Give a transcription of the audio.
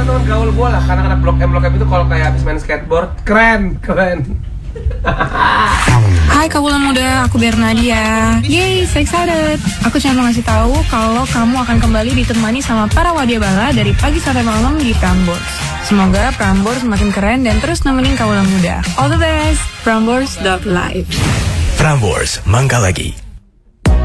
teman-teman gaul gue lah, karena Blok M itu kalau kayak habis main skateboard, keren. Hai kabulan muda, aku Bernadia. Yeay, so excited. Aku cuma mau ngasih tahu kalau kamu akan kembali ditemani sama para wadyabala dari pagi sampai malam di Prambors. Semoga Prambors semakin keren dan terus nemenin kabulan muda. All the best. Prambors.live. Prambors, mangga lagi.